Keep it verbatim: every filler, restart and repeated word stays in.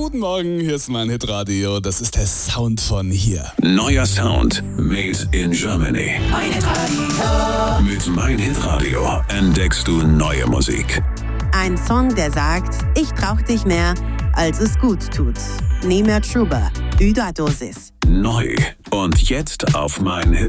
Guten Morgen, hier ist mein Hitradio. Das ist der Sound von hier. Neuer Sound made in Germany. Mein Hitradio. Mit Mein Hitradio entdeckst du neue Musik. Ein Song, der sagt, ich brauch dich mehr, als es gut tut. Nima Truba, Überdosis. Neu und jetzt auf Mein Hitradio.